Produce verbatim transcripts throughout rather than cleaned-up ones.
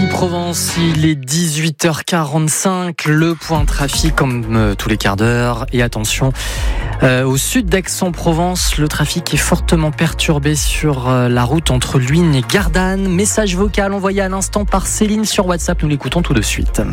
Ici Provence, il est dix-huit heures quarante-cinq, le point trafic comme euh, tous les quarts d'heure. Et attention, euh, au sud d'Aix-en-Provence, le trafic est fortement perturbé sur euh, la route entre Luynes et Gardanne. Message vocal envoyé à l'instant par Céline sur WhatsApp, nous l'écoutons tout de suite.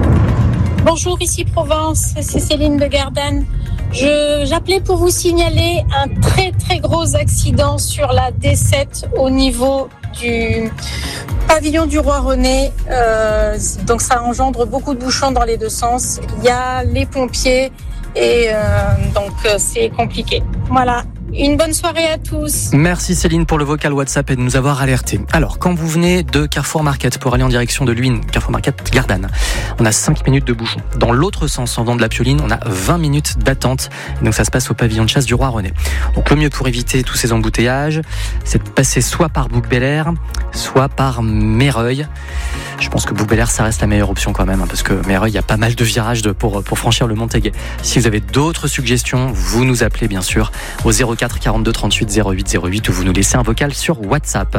Bonjour, ici Provence, c'est Céline de Gardanne. Je, j'appelais pour vous signaler un très très gros accident sur la D sept au niveau du pavillon du Roi René. Euh, donc ça engendre beaucoup de bouchons dans les deux sens. Il y a les pompiers et euh, donc euh, c'est compliqué. Voilà. Une bonne soirée à tous. Merci Céline pour le vocal WhatsApp et de nous avoir alertés. Alors, quand vous venez de Carrefour Market pour aller en direction de Luynes, Carrefour Market Gardanne, on a cinq minutes de bouchon. Dans l'autre sens, en venant de la Pioline, on a vingt minutes d'attente. Donc ça se passe au pavillon de chasse du Roi René. Donc le mieux pour éviter tous ces embouteillages, c'est de passer soit par Bouc-Bel-Air, soit par Meyreuil. Je pense que Bouc-Bel-Air, ça reste la meilleure option quand même, hein, parce que Meyreuil, il y a pas mal de virages de, pour, pour franchir le Montéguet. Si vous avez d'autres suggestions, vous nous appelez bien sûr au zéro quatre quarante-deux trente-huit zéro huit zéro huit ou vous nous laissez un vocal sur WhatsApp.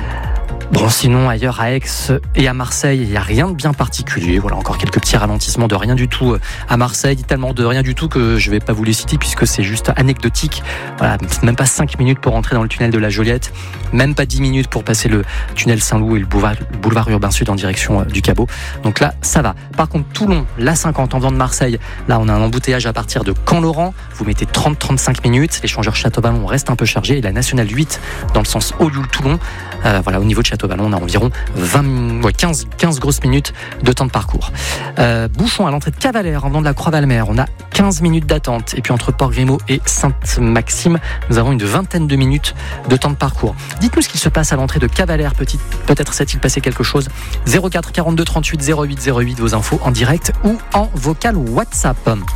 Bon, sinon, ailleurs à Aix et à Marseille, il n'y a rien de bien particulier. Voilà, encore quelques petits ralentissements de rien du tout à Marseille, tellement de rien du tout que je ne vais pas vous les citer puisque c'est juste anecdotique. Voilà, même pas cinq minutes pour entrer dans le tunnel de la Joliette, même pas dix minutes pour passer le tunnel Saint-Loup et le boulevard, boulevard urbain sud en direction du Cabot. Donc là, ça va. Par contre, Toulon, l'A cinquante en venant de Marseille, là, on a un embouteillage à partir de Camp-Laurent. Vous mettez trente à trente-cinq minutes. L'échangeur Château-Vallon reste un peu chargé et la nationale huit dans le sens Olioul-Toulon. Euh, voilà, au niveau de Château-Vallon, on a environ vingt, ouais, quinze, quinze grosses minutes de temps de parcours. Euh, bouchon à l'entrée de Cavalère, en venant de la Croix-Valmer, on a quinze minutes d'attente. Et puis entre Port-Grimaud et Sainte-Maxime, nous avons une vingtaine de minutes de temps de parcours. Dites-nous ce qui se passe à l'entrée de Cavalère, petit, peut-être s'est-il passé quelque chose. zéro quatre quarante-deux trente-huit zéro huit zéro huit, vos infos en direct ou en vocal WhatsApp.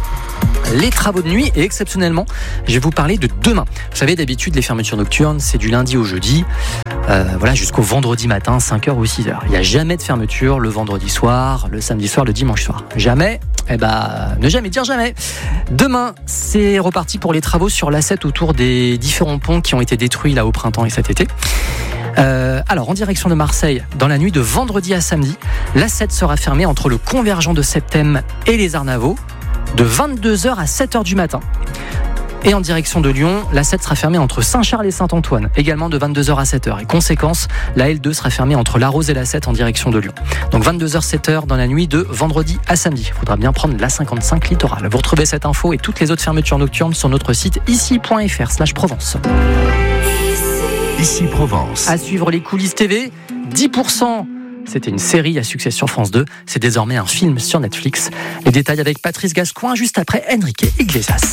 Les travaux de nuit et exceptionnellement, je vais vous parler de demain. Vous savez, d'habitude, les fermetures nocturnes, c'est du lundi au jeudi. Euh, voilà, jusqu'au vendredi matin, cinq heures ou six heures. Il n'y a jamais de fermeture le vendredi soir, le samedi soir, le dimanche soir. Jamais, eh ben, ne jamais dire jamais. Demain, c'est reparti pour les travaux sur l'A sept autour des différents ponts qui ont été détruits là au printemps et cet été. Euh, alors, en direction de Marseille, dans la nuit de vendredi à samedi, l'A sept sera fermée entre le convergent de Septem et les Arnavaux de vingt-deux heures à sept heures du matin. Et en direction de Lyon, l'A sept sera fermée entre Saint-Charles et Saint-Antoine, également de vingt-deux heures à sept heures. Et conséquence, la L deux sera fermée entre La Rose et l'A sept en direction de Lyon. Donc vingt-deux heures sept heures dans la nuit de vendredi à samedi. Il faudra bien prendre l'A cinquante-cinq littoral. Vous retrouvez cette info et toutes les autres fermetures nocturnes sur notre site ici point f r slash Provence. Ici Provence. À suivre les coulisses T V, dix pour cent. C'était une série à succès sur France deux. C'est désormais un film sur Netflix. Les détails avec Patrice Gascoin juste après Enrique Iglesias.